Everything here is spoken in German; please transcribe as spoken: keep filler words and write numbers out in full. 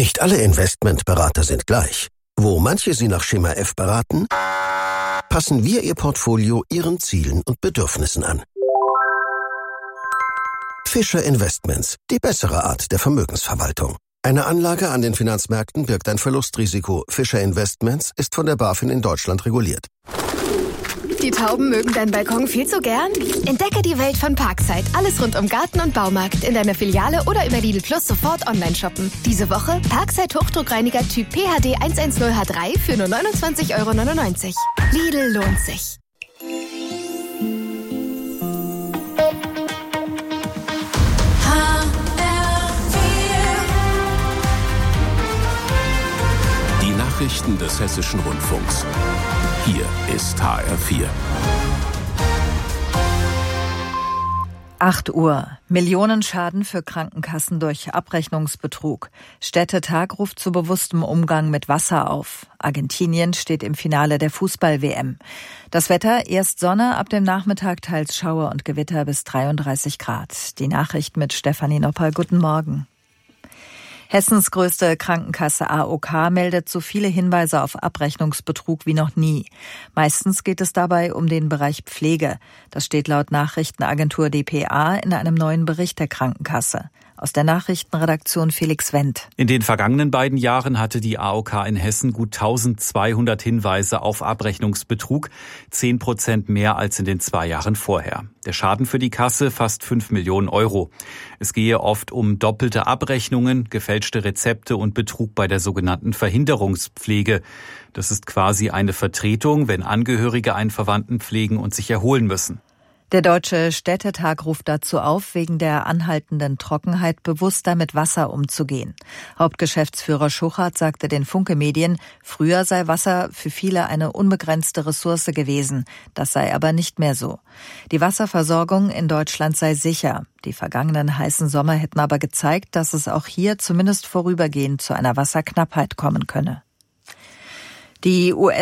Nicht alle Investmentberater sind gleich. Wo manche Sie nach Schema F beraten, passen wir Ihr Portfolio Ihren Zielen und Bedürfnissen an. Fischer Investments, die bessere Art der Vermögensverwaltung. Eine Anlage an den Finanzmärkten birgt ein Verlustrisiko. Fischer Investments ist von der BaFin in Deutschland reguliert. Die Tauben mögen deinen Balkon viel zu gern? Entdecke die Welt von Parkside. Alles rund um Garten und Baumarkt. In deiner Filiale oder über Lidl Plus sofort online shoppen. Diese Woche Parkside Hochdruckreiniger Typ P H D hundertzehn H drei für nur neunundzwanzig Euro neunundneunzig. Lidl lohnt sich. Die Nachrichten des Hessischen Rundfunks. Hier ist H R vier. acht Uhr. Millionenschaden für Krankenkassen durch Abrechnungsbetrug. Städtetag ruft zu bewusstem Umgang mit Wasser auf. Argentinien steht im Finale der Fußball-W M. Das Wetter, erst Sonne, ab dem Nachmittag teils Schauer und Gewitter bis dreiunddreißig Grad. Die Nachricht mit Stefanie Nopper. Guten Morgen. Hessens größte Krankenkasse A O K meldet so viele Hinweise auf Abrechnungsbetrug wie noch nie. Meistens geht es dabei um den Bereich Pflege. Das steht laut Nachrichtenagentur D P A in einem neuen Bericht der Krankenkasse. Aus der Nachrichtenredaktion Felix Wendt. In den vergangenen beiden Jahren hatte die A O K in Hessen gut eintausendzweihundert Hinweise auf Abrechnungsbetrug, zehn Prozent mehr als in den zwei Jahren vorher. Der Schaden für die Kasse fast fünf Millionen Euro. Es gehe oft um doppelte Abrechnungen, gefälschte Rezepte und Betrug bei der sogenannten Verhinderungspflege. Das ist quasi eine Vertretung, wenn Angehörige einen Verwandten pflegen und sich erholen müssen. Der Deutsche Städtetag ruft dazu auf, wegen der anhaltenden Trockenheit bewusster mit Wasser umzugehen. Hauptgeschäftsführer Schuchert sagte den Funke-Medien, früher sei Wasser für viele eine unbegrenzte Ressource gewesen. Das sei aber nicht mehr so. Die Wasserversorgung in Deutschland sei sicher. Die vergangenen heißen Sommer hätten aber gezeigt, dass es auch hier zumindest vorübergehend zu einer Wasserknappheit kommen könne. Die U S